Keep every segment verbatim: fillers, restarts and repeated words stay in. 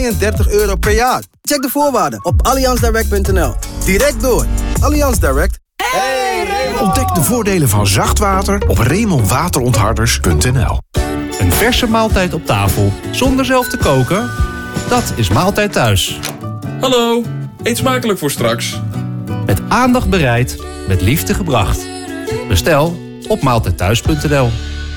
tweeëndertig euro per jaar. Check de voorwaarden op allianz direct punt n l. Direct door. Allianz Direct. Hey, Raymond. Ontdek de voordelen van zachtwater op raymond waterontharders punt n l. Een verse maaltijd op tafel zonder zelf te koken? Dat is Maaltijd Thuis. Hallo, eet smakelijk voor straks. Met aandacht bereid, met liefde gebracht. Bestel op maaltijd thuis punt n l.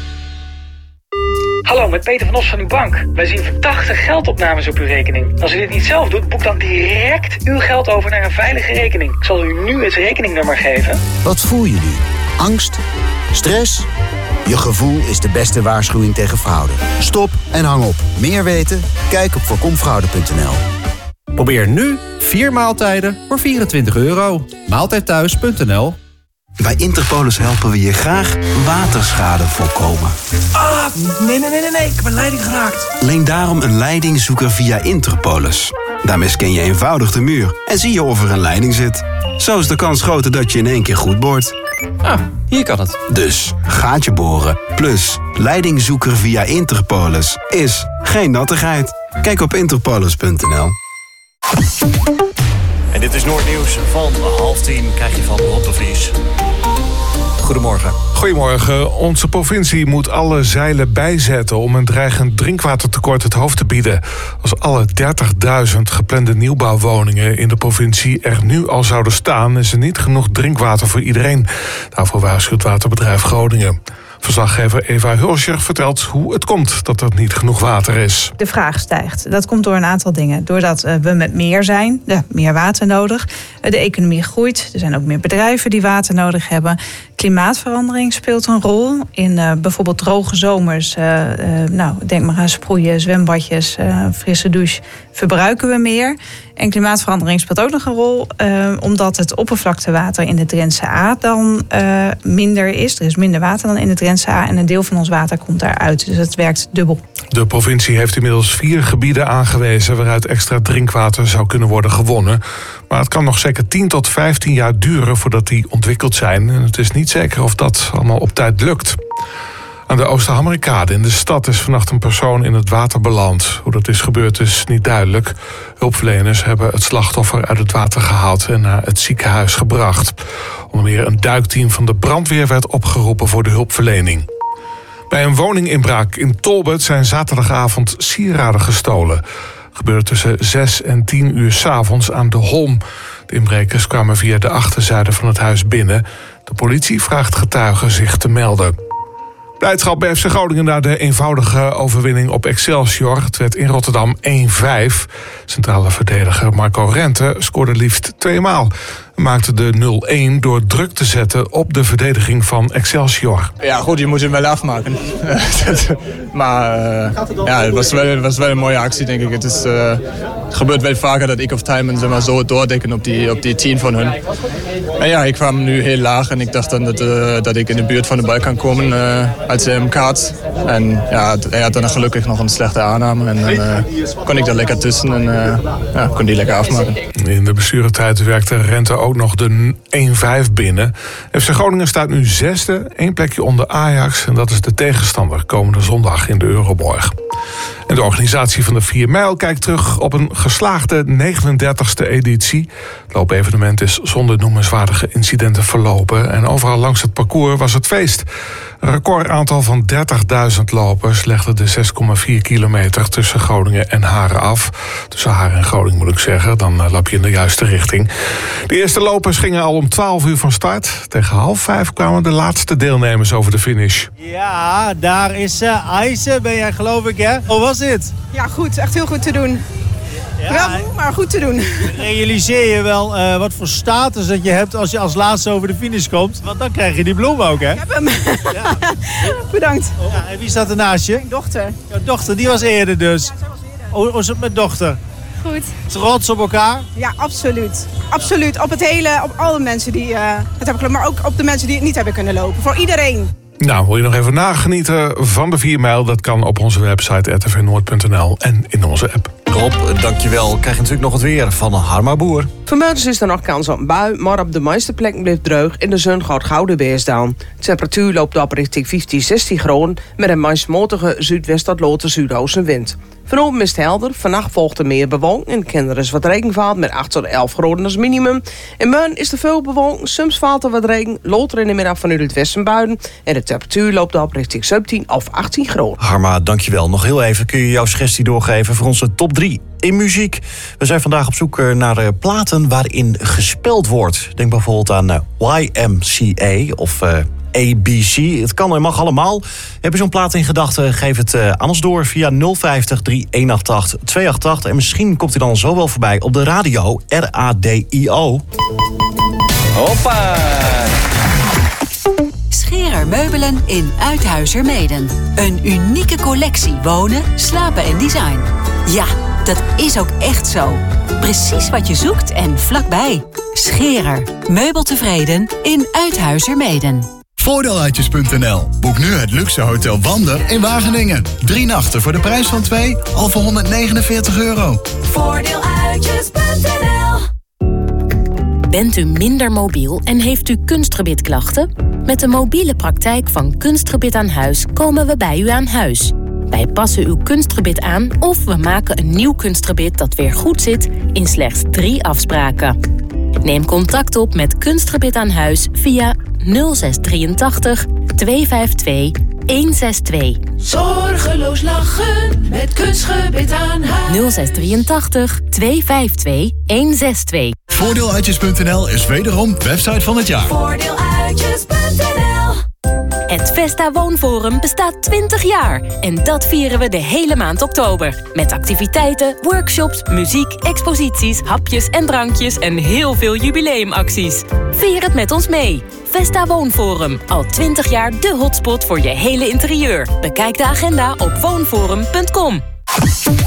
Hallo, met Peter van Os van uw bank. Wij zien verdachte geldopnames op uw rekening. Als u dit niet zelf doet, boek dan direct uw geld over naar een veilige rekening. Ik zal u nu het rekeningnummer geven. Wat voel je nu? Angst? Stress? Je gevoel is de beste waarschuwing tegen fraude. Stop en hang op. Meer weten? Kijk op voorkomfraude punt n l. Probeer nu vier maaltijden voor vierentwintig euro. maaltijd thuis punt n l. Bij Interpolis helpen we je graag waterschade voorkomen. Ah, nee, nee, nee, nee, nee. Ik heb een leiding geraakt. Leen daarom een leidingzoeker via Interpolis. Daarmee scan je eenvoudig de muur en zie je of er een leiding zit. Zo is de kans groter dat je in één keer goed boort. Ah, hier kan het. Dus, gaatje boren plus leidingzoeker via Interpolis is geen nattigheid. Kijk op interpolis punt n l. En dit is Noordnieuws van half tien krijg je van Rob de Vries. Goedemorgen. Goedemorgen. Onze provincie moet alle zeilen bijzetten om een dreigend drinkwatertekort het hoofd te bieden. Als alle dertigduizend geplande nieuwbouwwoningen in de provincie er nu al zouden staan, is er niet genoeg drinkwater voor iedereen. Daarvoor waarschuwt Waterbedrijf Groningen. Verslaggever Eva Hulscher vertelt hoe het komt dat er niet genoeg water is. De vraag stijgt. Dat komt door een aantal dingen. Doordat we met meer zijn, ja, meer water nodig. De economie groeit. Er zijn ook meer bedrijven die water nodig hebben. Klimaatverandering speelt een rol. In uh, bijvoorbeeld droge zomers, uh, uh, nou, denk maar aan sproeien, zwembadjes, uh, frisse douche, verbruiken we meer. En klimaatverandering speelt ook nog een rol, uh, omdat het oppervlaktewater in de Drentse A dan uh, minder is. Er is minder water dan in de Drentse A en een deel van ons water komt daaruit. Dus het werkt dubbel. De provincie heeft inmiddels vier gebieden aangewezen waaruit extra drinkwater zou kunnen worden gewonnen. Maar het kan nog zeker tien tot vijftien jaar duren voordat die ontwikkeld zijn. En het is niet zeker of dat allemaal op tijd lukt. Aan de Oosterhammerkade in de stad is vannacht een persoon in het water beland. Hoe dat is gebeurd is niet duidelijk. Hulpverleners hebben het slachtoffer uit het water gehaald en naar het ziekenhuis gebracht. Onder meer een duikteam van de brandweer werd opgeroepen voor de hulpverlening. Bij een woninginbraak in Tolbert zijn zaterdagavond sieraden gestolen. Gebeurde tussen zes en tien uur 's avonds aan de Holm. De inbrekers kwamen via de achterzijde van het huis binnen. De politie vraagt getuigen zich te melden. Blijdschap bij F C Groningen na de eenvoudige overwinning op Excelsior. Het werd in Rotterdam één vijf. Centrale verdediger Marco Rente scoorde liefst tweemaal. Hij maakte de nul één door druk te zetten op de verdediging van Excelsior. Ja goed, je moet hem wel afmaken. maar uh, ja, het was, wel, het was wel een mooie actie denk ik. Het, is, uh, het gebeurt wel vaker dat ik of Tijmen zeg maar, zo doordekken op die, op die tien van hun. En ja, ik kwam nu heel laag en ik dacht dan dat, uh, dat ik in de buurt van de bal kan komen uh, als hij hem kaart. En ja, hij had dan gelukkig nog een slechte aanname en dan uh, kon ik daar lekker tussen en uh, ja, kon die lekker afmaken. In de blessuretijd werkte Rente ook nog de één vijf binnen. F C Groningen staat nu zesde, één plekje onder Ajax en dat is de tegenstander komende zondag in de Euroborg. En de organisatie van de vier mijl kijkt terug op een geslaagde negenendertigste editie. Het loopevenement is zonder noemenswaardige incidenten verlopen en overal langs het parcours was het feest. Een recordaantal van dertigduizend lopers legde de zes komma vier kilometer tussen Groningen en Haren af. Tussen Haren en Groningen moet ik zeggen, dan loop je in de juiste richting. De eerste lopers gingen al om twaalf uur van start. Tegen half vijf kwamen de laatste deelnemers over de finish. Ja, daar is ze. Uh, IJse ben jij geloof ik, hè? Hoe was dit? Ja, goed. Echt heel goed te doen. Ja, wel moe, maar goed te doen. Realiseer je wel uh, wat voor status dat je hebt als je als laatste over de finish komt? Want dan krijg je die bloem ook, hè? Ik heb hem. Ja. Bedankt. Ja, en wie staat er naast je? Mijn dochter. Jouw dochter, die was eerder dus. Ja, zij was eerder. Hoe is het met dochter? Goed. Trots op elkaar? Ja, absoluut. Absoluut. Op het hele, op alle mensen die uh, het hebben gelopen, maar ook op de mensen die het niet hebben kunnen lopen. Voor iedereen. Nou, wil je nog even nagenieten van de vier mijl? Dat kan op onze website r t v noord punt n l en in onze app. Rob, dankjewel. Krijg je natuurlijk nog het weer van Harma Boer. Vanmiddag is er nog kans op een bui, maar op de meeste plekken blijft droog en de zon gaat gouden beestdown. De temperatuur loopt op richting vijftien, zestien graden met een meest matige zuidwest tot lote zuidoostenwind. Vanavond is het helder, vannacht volgt er meer bewolking en kan er eens wat regen vallen met acht tot elf graden als minimum. In morgen is er veel bewolking, soms valt er wat regen, later in de middag vanuit het westen buien en de temperatuur loopt op richting zeventien of achttien graden. Harma, dankjewel. Nog heel even, kun je jouw suggestie doorgeven voor onze top drie in muziek? We zijn vandaag op zoek naar uh, platen waarin gespeld wordt. Denk bijvoorbeeld aan uh, Y M C A of uh, A B C. Het kan en mag allemaal. Heb je zo'n plaat in gedachten? Geef het uh, aan ons door via nul vijftig, drie een acht acht, twee acht acht. En misschien komt hij dan zo wel voorbij op de radio. R A D I O. Hoppa! Scherer Meubelen in Uithuizermeeden. Een unieke collectie wonen, slapen en design. Ja, dat is ook echt zo. Precies wat je zoekt en vlakbij. Scherer. Meubeltevreden in Uithuizermeeden. Voordeeluitjes punt n l. Boek nu het luxe hotel Wander in Wageningen. Drie nachten voor de prijs van twee, al voor honderdnegenenveertig euro. Voordeeluitjes punt n l. Bent u minder mobiel en heeft u kunstgebitklachten? Met de mobiele praktijk van Kunstgebit aan Huis komen we bij u aan huis. Wij passen uw kunstgebit aan of we maken een nieuw kunstgebit dat weer goed zit in slechts drie afspraken. Neem contact op met Kunstgebit aan Huis via nul zes drieëntachtig, tweehonderdtvijfentwintig, honderdtwaalf. Zorgeloos lachen met Kunstgebit aan Huis. nul zes drieëntachtig, tweehonderdvijfentwintig, honderdtwaalf. Voordeeluitjes punt n l is wederom website van het jaar. Voordeeluitjes punt n l. Het Vesta Woonforum bestaat twintig jaar. En dat vieren we de hele maand oktober. Met activiteiten, workshops, muziek, exposities, hapjes en drankjes en heel veel jubileumacties. Vier het met ons mee. Vesta Woonforum. Al twintig jaar de hotspot voor je hele interieur. Bekijk de agenda op woonforum punt com.